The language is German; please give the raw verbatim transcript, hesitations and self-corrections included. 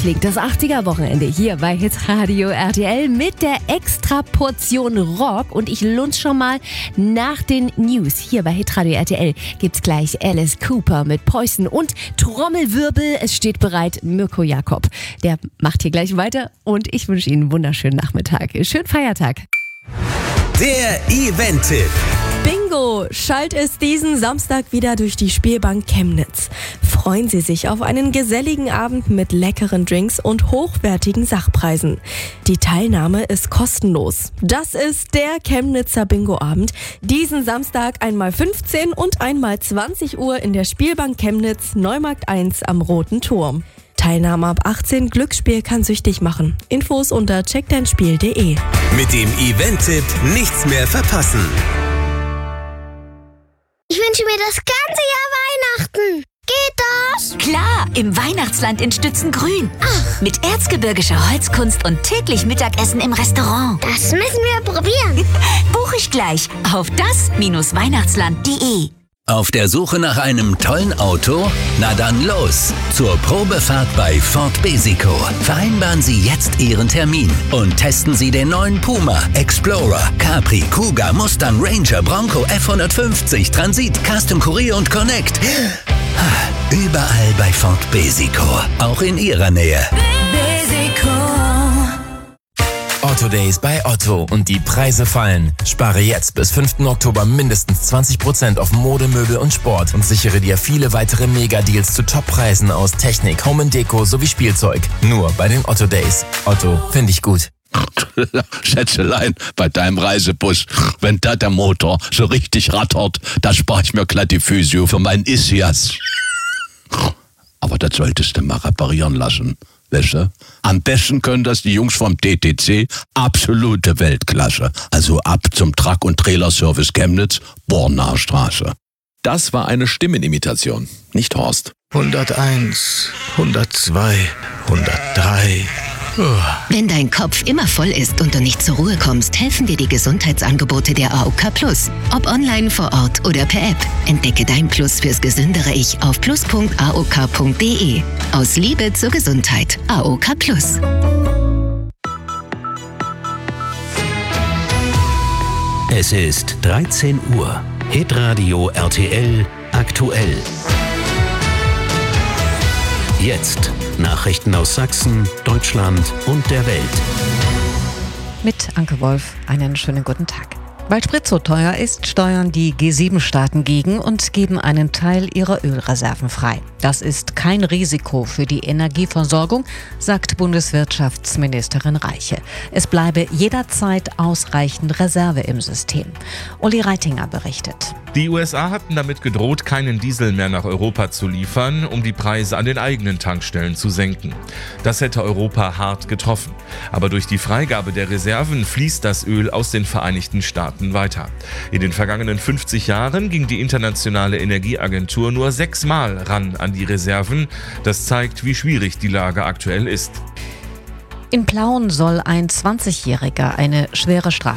losgelegt, das achtziger-Wochenende hier bei Hitradio R T L mit der Extra-Portion Rock. Und ich lunz schon mal nach den News. Hier bei Hitradio R T L gibt's gleich Alice Cooper mit Preußen und Trommelwirbel. Es steht bereit, Mirko Jakob. Der macht hier gleich weiter und ich wünsche Ihnen einen wunderschönen Nachmittag. Schönen Feiertag. Der Event-Tipp. Bingo! Schallt es diesen Samstag wieder durch die Spielbank Chemnitz. Freuen Sie sich auf einen geselligen Abend mit leckeren Drinks und hochwertigen Sachpreisen. Die Teilnahme ist kostenlos. Das ist der Chemnitzer Bingo-Abend. Diesen Samstag einmal fünfzehn und einmal zwanzig Uhr in der Spielbank Chemnitz, Neumarkt eins am Roten Turm. Teilnahme ab achtzehn, Glücksspiel kann süchtig machen. Infos unter check dein spiel punkt de. Mit dem Event-Tipp nichts mehr verpassen. Ich wünsche mir das ganze Jahr Weihnachten. Geht das? Klar, im Weihnachtsland in Stützengrün. Ach, Mit erzgebirgischer Holzkunst und täglich Mittagessen im Restaurant. das müssen wir probieren. Buche ich gleich auf das Weihnachtsland punkt de. Auf der Suche nach einem tollen Auto? Na dann los! Zur Probefahrt bei Ford Besico. Vereinbaren Sie jetzt Ihren Termin und testen Sie den neuen Puma, Explorer, Capri, Kuga, Mustang, Ranger, Bronco, F hundertfünfzig, Transit, Custom Courier und Connect. Überall bei Ford Besico. Auch in Ihrer Nähe. Otto Days bei Otto und die Preise fallen. Spare jetzt bis fünften Oktober mindestens zwanzig Prozent auf Mode, Möbel und Sport und sichere dir viele weitere Megadeals zu Toppreisen aus Technik, Home and Deko sowie Spielzeug. Nur bei den Otto Days. Otto, finde ich gut. Schätzelein, bei deinem Reisebus, wenn da der Motor so richtig rattert, da spare ich mir glatt die Physio für meinen Isias. Aber das solltest du mal reparieren lassen. Weißt du? Am besten können das die Jungs vom T T C, absolute Weltklasse. Also ab zum Truck- und Trailerservice Chemnitz, Bornaer Straße. Das war eine Stimmenimitation, nicht Horst. hunderteins, hundertzwei, hundertdrei. Wenn dein Kopf immer voll ist und du nicht zur Ruhe kommst, helfen dir die Gesundheitsangebote der A O K Plus. Ob online, vor Ort oder per App. Entdecke dein Plus fürs gesündere Ich auf plus punkt a o k punkt de. Aus Liebe zur Gesundheit. A O K Plus. Es ist dreizehn Uhr. Hitradio R T L aktuell. Jetzt Nachrichten aus Sachsen, Deutschland und der Welt. Mit Anke Wolf einen schönen guten Tag. Weil Sprit so teuer ist, steuern die G sieben Staaten gegen und geben einen Teil ihrer Ölreserven frei. Das ist kein Risiko für die Energieversorgung, sagt Bundeswirtschaftsministerin Reiche. Es bleibe jederzeit ausreichend Reserve im System. Uli Reitinger berichtet. Die U S A hatten damit gedroht, keinen Diesel mehr nach Europa zu liefern, um die Preise an den eigenen Tankstellen zu senken. Das hätte Europa hart getroffen. Aber durch die Freigabe der Reserven fließt das Öl aus den Vereinigten Staaten weiter. In den vergangenen fünfzig Jahren ging die Internationale Energieagentur nur sechsmal ran an die Reserven. Das zeigt, wie schwierig die Lage aktuell ist. In Plauen soll ein zwanzigjähriger eine schwere Strafe